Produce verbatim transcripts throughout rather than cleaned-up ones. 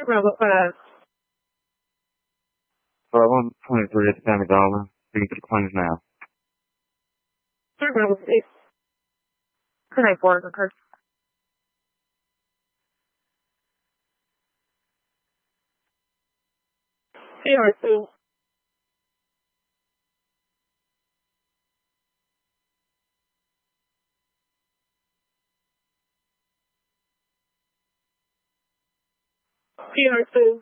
Bravo five. So one twenty-three at Sammy Dollar. Speaking to the claims now. Sir, Bravo six. Two nine four, okay. P R two. P R two.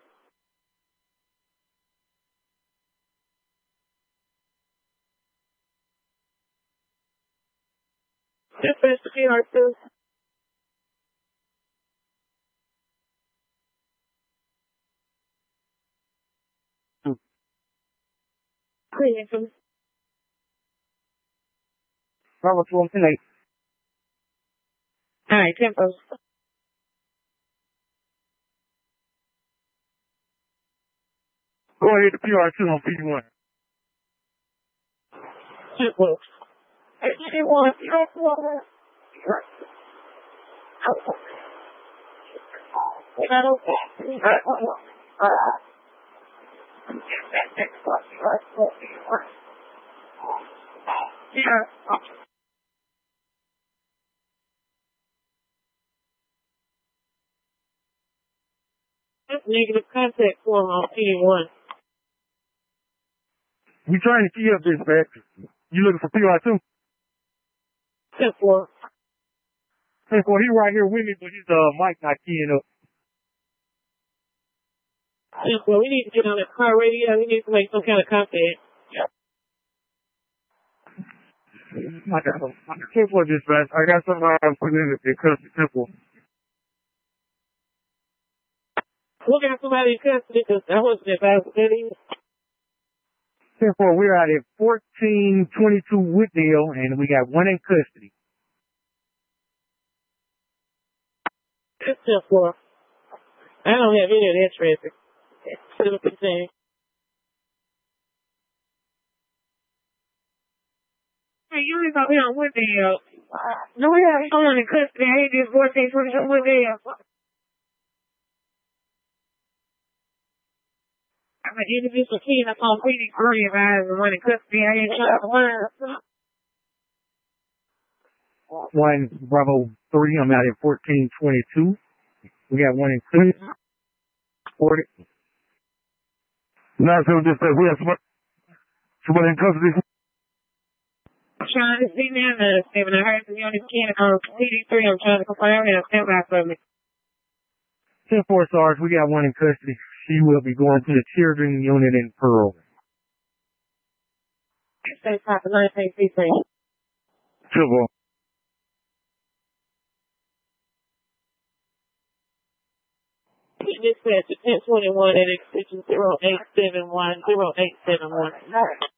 Dispatch to P R two. Cleveland. Bravo twelve eight. Alright, tempos. Go ahead to P R two on P one. Tempos. P one. Yeah. Negative contact form on P one. We trying to key up this back. You looking for P R two? ten four. ten four, he right here with me, but his uh, mic not keying up. ten four, we need to get on the car radio. We need to make some kind of contact. I got some. ten four dispatch. I got something I'm putting in the custody. ten four. Look at somebody in custody because I wasn't advised that either. ten four, we're out at fourteen twenty-two Wooddale, and we got one in custody. It's ten four. I don't have any of that traffic. seven fifteen. Hey, you ain't gonna be on Wooddale. No, we have someone in custody. I ain't just fourteen twenty-two Wooddale. I'm an individual key and I'm on P D three if I have one in custody. I ain't trying to learn. One Bravo three, I'm out at fourteen twenty-two. We got one in custody. forty. Now, so just say we have somebody, somebody in custody. I'm trying to see now the seven. I heard the unit key on P D three. I'm trying to confirm and stand by for me. ten four Sarge, we got one in custody. She will be going to the children unit in Pearl. Say top of nineteen C three. Civil. Dispatch to ten twenty-one at extension zero eight seven one, zero eight seven one.